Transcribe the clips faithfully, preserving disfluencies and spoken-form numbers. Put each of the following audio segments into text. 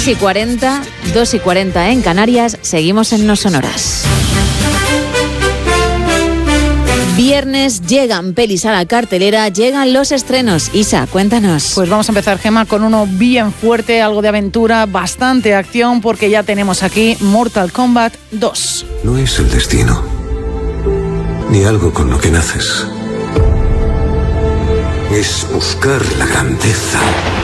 tres y cuarenta, dos y cuarenta en Canarias, seguimos en No Sonoras. Viernes llegan pelis a la cartelera, llegan los estrenos. Isa, cuéntanos. Pues vamos a empezar, Gemma, con uno bien fuerte, algo de aventura, bastante acción, porque ya tenemos aquí Mortal Kombat dos. No es el destino, ni algo con lo que naces. Es buscar la grandeza.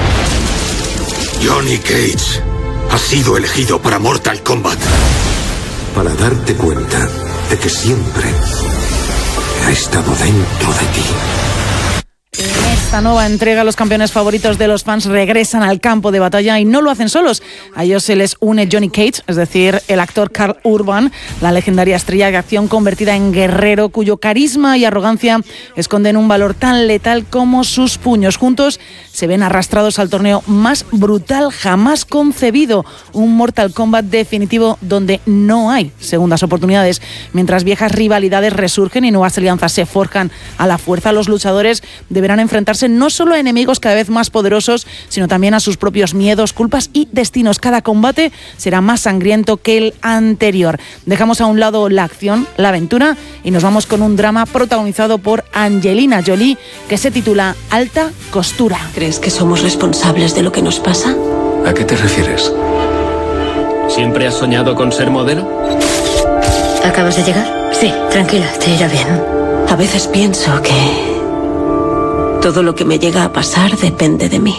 Johnny Cage ha sido elegido para Mortal Kombat. Para darte cuenta de que siempre ha estado dentro de ti. En esta nueva entrega, los campeones favoritos de los fans regresan al campo de batalla y no lo hacen solos. A ellos se les une Johnny Cage, es decir, el actor Karl Urban, la legendaria estrella de acción convertida en guerrero, cuyo carisma y arrogancia esconden un valor tan letal como sus puños. Juntos se ven arrastrados al torneo más brutal jamás concebido, un Mortal Kombat definitivo donde no hay segundas oportunidades. Mientras viejas rivalidades resurgen y nuevas alianzas se forjan a la fuerza, los luchadores deberán enfrentarse no solo a enemigos cada vez más poderosos, sino también a sus propios miedos, culpas y destinos. Cada combate será más sangriento que el anterior. Dejamos a un lado la acción, la aventura, y nos vamos con un drama protagonizado por Angelina Jolie, que se titula Alta Costura. ¿Crees que somos responsables de lo que nos pasa? ¿A qué te refieres? ¿Siempre has soñado con ser modelo? ¿Acabas de llegar? Sí, tranquila, te irá bien. A veces pienso que todo lo que me llega a pasar depende de mí.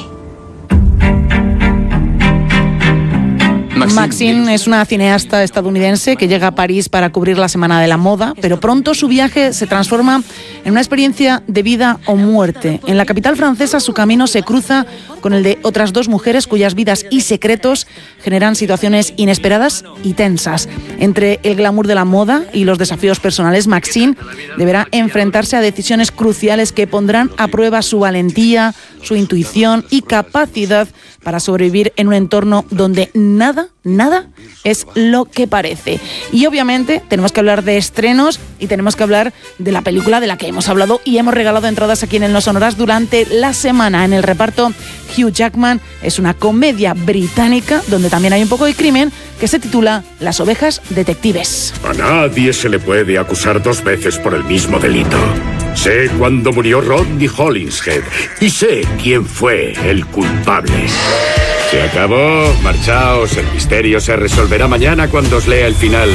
Maxine es una cineasta estadounidense que llega a París para cubrir la Semana de la Moda, pero pronto su viaje se transforma en una experiencia de vida o muerte. En la capital francesa su camino se cruza con el de otras dos mujeres cuyas vidas y secretos generan situaciones inesperadas y tensas. Entre el glamour de la moda y los desafíos personales, Maxine deberá enfrentarse a decisiones cruciales que pondrán a prueba su valentía, su intuición y capacidad para sobrevivir en un entorno donde nada, nada es lo que parece. Y obviamente tenemos que hablar de estrenos y tenemos que hablar de la película de la que hemos hablado y hemos regalado entradas aquí en el No Sonoras durante la semana. En el reparto, Hugh Jackman. Es una comedia británica donde también hay un poco de crimen, que se titula Las ovejas detectives. A nadie se le puede acusar dos veces por el mismo delito. Sé cuándo murió Rodney Hollingshead y sé quién fue el culpable. Se acabó, marchaos, el misterio se resolverá mañana cuando os lea el final.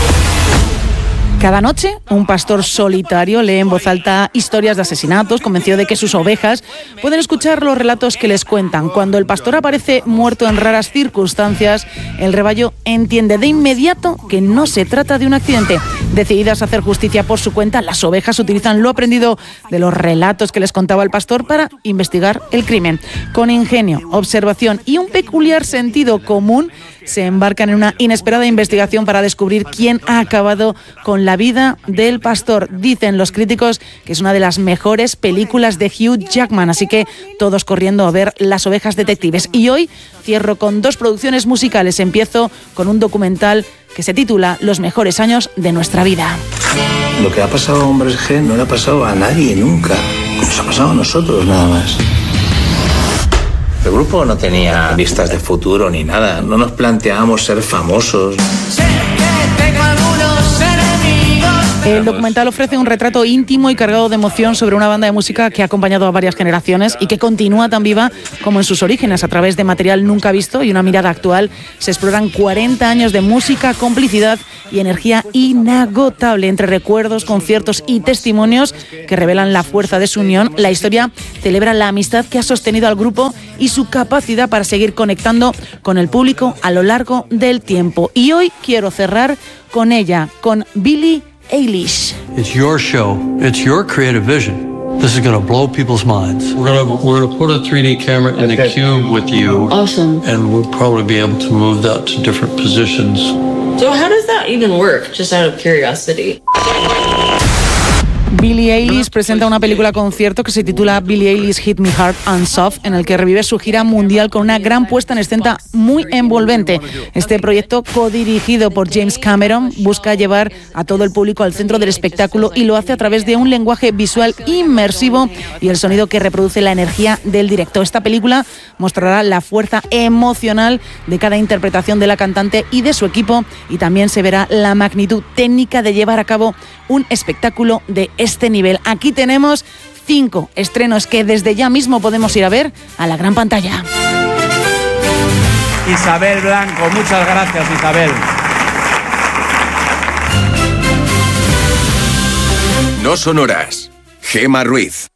Cada noche, un pastor solitario lee en voz alta historias de asesinatos, convencido de que sus ovejas pueden escuchar los relatos que les cuentan. Cuando el pastor aparece muerto en raras circunstancias, el rebaño entiende de inmediato que no se trata de un accidente. Decididas a hacer justicia por su cuenta, las ovejas utilizan lo aprendido de los relatos que les contaba el pastor para investigar el crimen. Con ingenio, observación y un peculiar sentido común, se embarcan en una inesperada investigación para descubrir quién ha acabado con la vida del pastor. Dicen los críticos que es una de las mejores películas de Hugh Jackman, así que todos corriendo a ver Las ovejas detectives. Y hoy cierro con dos producciones musicales. Empiezo con un documental que se titula Los mejores años de nuestra vida. Lo que ha pasado a Hombres G no le ha pasado a nadie nunca. Nos ha pasado a nosotros nada más. El grupo no tenía vistas de futuro ni nada. No nos planteábamos ser famosos. El documental ofrece un retrato íntimo y cargado de emoción sobre una banda de música que ha acompañado a varias generaciones y que continúa tan viva como en sus orígenes. A través de material nunca visto y una mirada actual, se exploran cuarenta años de música, complicidad y energía inagotable. Entre recuerdos, conciertos y testimonios que revelan la fuerza de su unión, la historia celebra la amistad que ha sostenido al grupo y su capacidad para seguir conectando con el público a lo largo del tiempo. Y hoy quiero cerrar con ella, con Billie Eilish. It's your show. It's your creative vision. This is going to blow people's minds. We're going to we're going to put a three D camera in a cube with you. Awesome. And we'll probably be able to move that to different positions. So how does that even work? Just out of curiosity. Billie Eilish presenta una película concierto que se titula Billie Eilish Hit Me Hard and Soft, en el que revive su gira mundial con una gran puesta en escena muy envolvente. Este proyecto, codirigido por James Cameron, busca llevar a todo el público al centro del espectáculo y lo hace a través de un lenguaje visual inmersivo y el sonido que reproduce la energía del directo. Esta película mostrará la fuerza emocional de cada interpretación de la cantante y de su equipo, y también se verá la magnitud técnica de llevar a cabo un espectáculo de este nivel. Aquí tenemos cinco estrenos que desde ya mismo podemos ir a ver a la gran pantalla. Isabel Blanco, muchas gracias, Isabel. No sonoras. Gemma Ruiz.